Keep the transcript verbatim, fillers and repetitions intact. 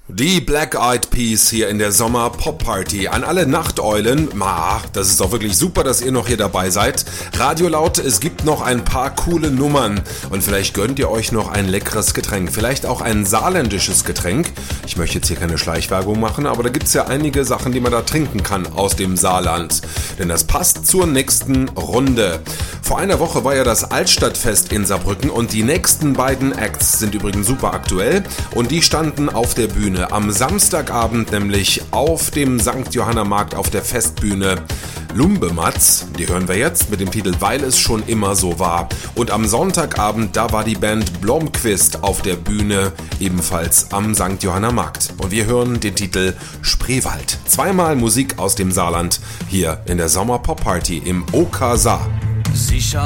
Die Black Eyed Peas hier in der Sommer Pop Party. An alle Nachteulen, ma, das ist doch wirklich super, dass ihr noch hier dabei seid. Radio laut, es gibt noch ein paar coole Nummern und vielleicht gönnt ihr euch noch ein leckeres Getränk, vielleicht auch ein saarländisches Getränk. Ich möchte jetzt hier keine Schleichwerbung machen, aber da gibt's ja einige Sachen, die man da trinken kann aus dem Saarland. Denn das passt zur nächsten Runde. Vor einer Woche war ja das Altstadtfest in Saarbrücken und die nächsten beiden Acts sind übrigens super aktuell und die standen auf der Bühne. Am Samstagabend nämlich auf dem Sankt Johanna Markt auf der Festbühne Lumbematz, die hören wir jetzt mit dem Titel Weil es schon immer so war. Und am Sonntagabend, da war die Band Blomqvist auf der Bühne, ebenfalls am Sankt Johanna Markt. Und wir hören den Titel Spreewald. Zweimal Musik aus dem Saarland hier in der Sommer Pop Party im O K Saar. Sicher